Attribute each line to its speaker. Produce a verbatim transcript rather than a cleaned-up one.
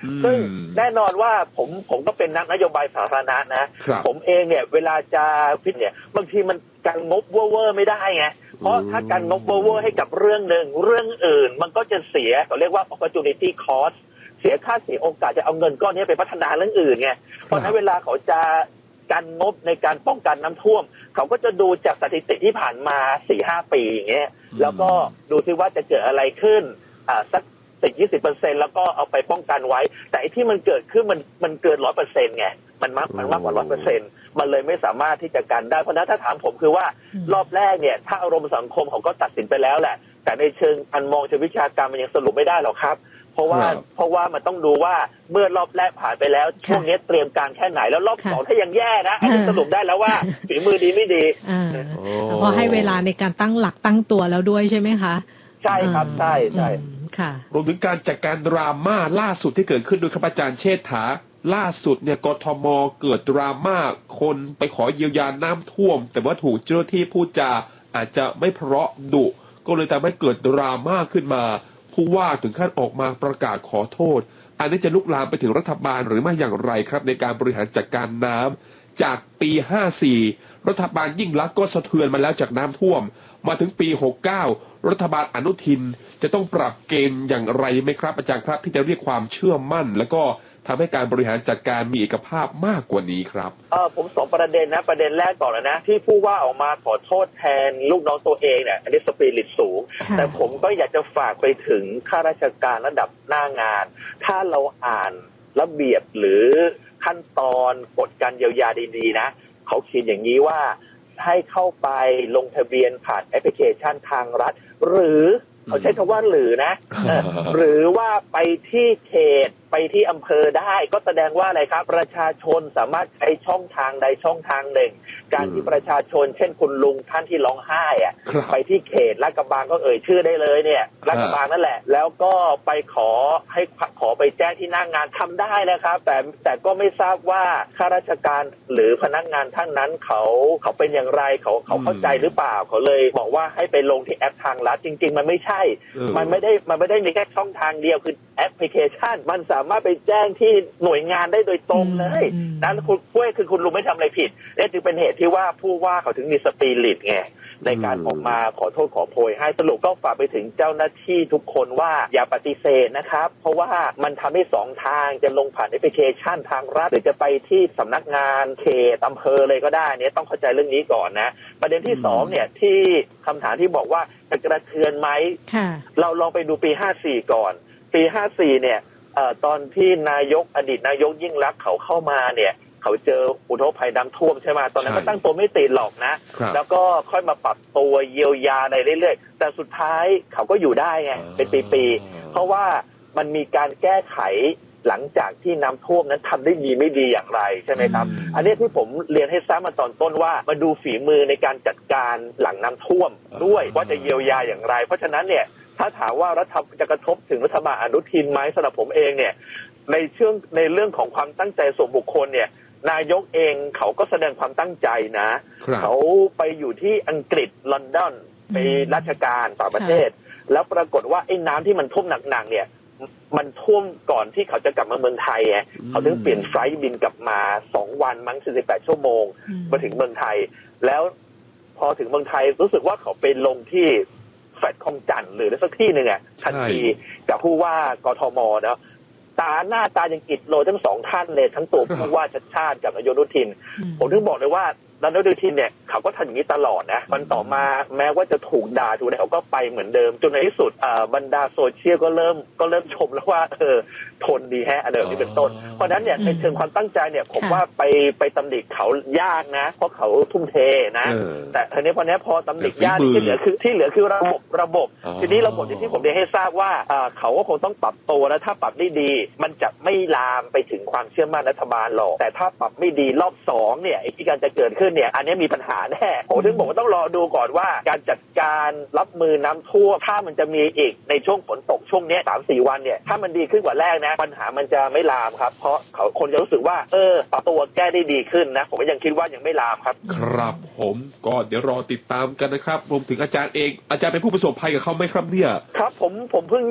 Speaker 1: ซึ่งแน่นอนว่าผมผมก็เป็นนักนโยบายสาธารณะนะผมเองเนี่ยเวลาจะพิจารณาบางทีมันการงบเวอร์ไม่ได้ไงเพราะถ้าการงบเวอร์ให้กับเรื่องหนึ่งเรื่องอื่นมันก็จะเสียเขาเรียกว่า opportunity cost เสียค่าเสียโอกาสจะเอาเงินก้อนนี้ไปพัฒนาเรื่องอื่นไงเพราะนั้นเวลาเขาจะการงบในการป้องกันน้ำท่วมเขาก็จะดูจากสถิติที่ผ่านมา สี่ห้า ปีอย่างเงี้ยแล้วก็ดูซิว่าจะเกิดอะไรขึ้นอ่าสัก สิบถึงยี่สิบเปอร์เซ็นต์ แล้วก็เอาไปป้องกันไว้แต่ไอ้ที่มันเกิดขึ้นมันมันเกิน หนึ่งร้อยเปอร์เซ็นต์ ไงมันมากมันมากกว่า หนึ่งร้อยเปอร์เซ็นต์ มันเลยไม่สามารถที่จะกันได้เพราะนั้นถ้าถามผมคือว่ารอบแรกเนี่ยถ้าอารมณ์สังคมเขาก็ตัดสินไปแล้วแหละแต่ในเชิงอันมองเชิงวิชาการมันยังสรุปไม่ได้หรอกครับเพราะว่าเพราะว่ามันต้องดูว่าเมื่อรอบแรกผ่านไปแล้วช่วงนี้เตรียมการแค่ไหนแล้วรอบสองถ้ายังแย่นะอันนี้สรุปได้แล้วว่าฝีมือดีไม่ดี
Speaker 2: เพราะให้เวลาในการตั้งหลักตั้งตัวแล้วด้วยใช่ไหมคะ
Speaker 1: ใช่ครับใช่ใช่
Speaker 2: ค่ะ
Speaker 3: รวมถึงการจัดการดราม่าล่าสุดที่เกิดขึ้นโดยครับอาจารย์เชษฐาล่าสุดเนี่ยกทมเกิดดราม่าคนไปขอเยียวยาน้ำท่วมแต่ว่าถูกเจ้าหน้าที่พูดจาอาจจะไม่เพราะดุก็เลยทำให้เกิดดราม่าขึ้นมาผู้ว่าถึงขั้นออกมาประกาศขอโทษอันนี้จะลุกลามไปถึงรัฐบาลหรือไม่อย่างไรครับในการบริหารจัดการน้ำจากปีห้าสี่รัฐบาลยิ่งลักษณ์ก็สะเทือนมาแล้วจากน้ำท่วมมาถึงปีหกเก้ารัฐบาลอนุทินจะต้องปรับเกณฑ์อย่างไรไหมครับอาจารย์ครับที่จะเรียกความเชื่อมั่นแล้วก็ทำให้การบริหารจัดการมีเอกภาพมากกว่านี้ครับ
Speaker 1: เออผมสองประเด็นนะประเด็นแรกก่อนนะที่ผู้ว่าออกมาขอโทษแทนลูกน้องตัวเองเนี่ยอันนี้สปิริตสูงแต่ผมก็อยากจะฝากไปถึงข้าราชการระดับหน้างานถ้าเราอ่านระเบียบหรือขั้นตอนกฎการเยียวยาดีๆนะเขาเขียนอย่างนี้ว่าให้เข้าไปลงทะเบียนผ่านแอปพลิเคชันทางรัฐหรือเขาใช้คำว่าหรือนะ หรือว่าไปที่เขตไปที่อำเภอได้ก็แสดงว่าอะไรครับประชาชนสามารถใช้ช่องทางใดช่องทางหนึ่งการที่ประชาชนเช่นคุณลุงท่านที่ร้องไห้อะไปที่เขตลาดกระบังก็เอ่ยชื่อได้เลยเนี่ยลาดกระบังนั่นแหละแล้วก็ไปขอให้ขอไปแจ้งที่หน้างานทำได้นะครับแต่แต่ก็ไม่ทราบว่าข้าราชการหรือพนักงานท่านนั้นเขาเขาเป็นอย่างไรเขาเขาเข้าใจหรือเปล่าเขาเลยบอกว่าให้ไปลงที่แอปทางรัฐจริงๆมันไม่ใช่มันไม่ได้มันไม่ได้มีแค่ช่องทางเดียวคือแอปพลิเคชันมันสามารถไปแจ้งที่หน่วยงานได้โดยตรงเลยนั้นคุณกล้วยคือคุณลุงไม่ทำอะไรผิดนี่จึงเป็นเหตุที่ว่าผู้ว่าเขาถึงมีสปิริตไงในการออกมาขอโทษขอโพยให้สรุปก็ฝากไปถึงเจ้าหน้าที่ทุกคนว่าอย่าปฏิเสธนะครับเพราะว่ามันทำให้สองทางจะลงผ่านแอปพลิเคชันทางรัฐหรือจะไปที่สำนักงานเขตอำเภอเลยก็ได้เนี่ยต้องเข้าใจเรื่องนี้ก่อนนะประเด็นที่สองเนี่ยที่คำถามที่บอกว่าจะกระเทือนไหมเราลองไปดูปีห้าสี่ก่อนปีห้าสี่เนี่ยเอ่อตอนที่นายกอดีตนายกยิ่งลักษณ์เขาเข้ามาเนี่ยเขาเจออุทกภัยน้ำท่วมใช่ไหมตอนนั้นก็ตั้งตัวไม่ติดหรอกนะแล้วก็ค่อยมาปรับตัวเยียวยาในเรื่อยๆแต่สุดท้ายเขาก็อยู่ได้ไงเป็นปีๆเพราะว่ามันมีการแก้ไขหลังจากที่น้ำท่วมนั้นทำได้ดีไม่ดีอย่างไรใช่ไหมครับอันนี้ที่ผมเรียนให้ทราบมาตอนต้นว่ามาดูฝีมือในการจัดการหลังน้ำท่วมด้วยว่าจะเยียวยาอย่างไรเพราะฉะนั้นเนี่ยถ้าถามว่ารัฐจะกระทบถึงรัฐบาลอนุทินไหมสำหรับผมเองเนี่ยในเชื่องในเรื่องของความตั้งใจส่วนบุคคลเนี่ยนายกเองเขาก็แสดงความตั้งใจนะเขาไปอยู่ที่อังกฤษลอนดอนไปราชการต่างประเทศแล้วปรากฏว่าไอ้น้ำที่มันท่วมหนักๆเนี่ยมันท่วมก่อนที่เขาจะกลับมาเมืองไทยไงเขาถึงเปลี่ยนไฟล์บินกลับมาสองวันมั้งสี่สิบแปดชั่วโมงมาถึงเมืองไทยแล้วพอถึงเมืองไทยรู้สึกว่าเขาไปลงที่แฟลตคลองจันทร์หรือสักที่หนึ่งอ่ะทันทีกับผู้ว่ากทมเนาะตาหน้าตายังอิดโรยทั้งสองท่านเลยทั้งตัวผู้ว่าชัดชาติกับนายกอนุทินผมถึงบอกเลยว่านายกอนุทินเนี่ยเขาก็ทำอย่างนี้ตลอดนะมันต่อมาแม้ว่าจะถูกด่าถูกอะไรเขาก็ไปเหมือนเดิมจนในที่สุดบรรดาโซเชียลก็เริ่มก็เริ่มชมแล้วว่าเออทนดีแฮะอะไรแบบนี้เป็นต้นเพราะนั้นเนี่ยในเชิงความตั้งใจเนี่ยผมว่าไปไปตำหนิเขายากนะเพราะเขาทุ่มเทนะแต่ทีนี้พอเนี้ยพอตำหนิยากที่เหลือคือที่เหลือคือระบบระบบทีนี้ระบบที่ผมเรียนให้ทราบว่าเขาก็คงต้องปรับตัวแล้วถ้าปรับได้ดีมันจะไม่ลามไปถึงความเชื่อมั่นรัฐบาลหรอกแต่ถ้าปรับไม่ดีรอบสองเนี่ยไอ้ที่การจะเกิดขึ้นเนี่ยอันนี้มีปัญหาแน่ผมถึงบอกว่าต้องรอดูก่อนว่าการจัดการรับมือน้ำท่วมถ้ามันจะมีอีกในช่วงฝนตกช่วงนี้ สามถึงสี่ วันเนี่ยถ้ามันดีขึ้นกว่าแรกนะปัญหามันจะไม่ลามครับเพราะเขาคนจะรู้สึกว่าเออปรับตัวแก้ได้ดีขึ้นนะผมก็ยังคิดว่ายังไม่ลามครับ
Speaker 3: ครับผมก็เดี๋ยวรอติดตามกันนะครับรวมถึงอาจารย์เองอาจารย์เป็นผู้ประสบภัยกับเขาไหมครับเนี่ย
Speaker 1: ครับผมผมเพิ่ง